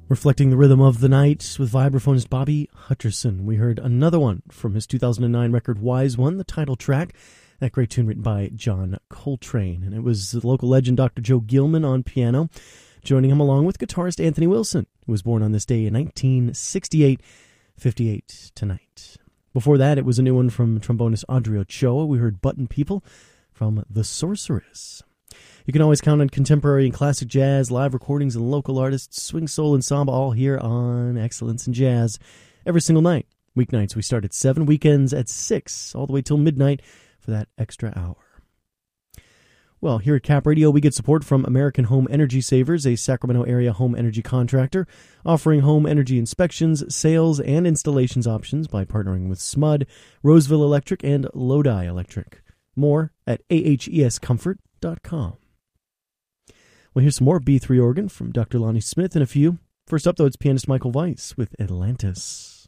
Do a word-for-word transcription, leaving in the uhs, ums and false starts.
Reflecting the rhythm of the night with vibraphonist Bobby Hutcherson. We heard another one from his two thousand nine record Wise One, the title track, that great tune written by John Coltrane. And it was the local legend Doctor Joe Gilman on piano, joining him along with guitarist Anthony Wilson, who was born on this day in nineteen sixty-eight, fifty-eight tonight. Before that, it was a new one from trombonist Audrey Ochoa. We heard Button People from The Sorceress. You can always count on contemporary and classic jazz, live recordings, and local artists, swing, soul, and samba, all here on Excellence in Jazz every single night. Weeknights we start at seven, weekends at six, all the way till midnight for that extra hour. Well, here at Cap Radio, we get support from American Home Energy Savers, a Sacramento area home energy contractor, offering home energy inspections, sales, and installations options by partnering with S M U D, Roseville Electric, and Lodi Electric. More at A H E S comfort dot com. Well, here's some more B three organ from Doctor Lonnie Smith in a few. First up, though, it's pianist Michael Weiss with Atlantis.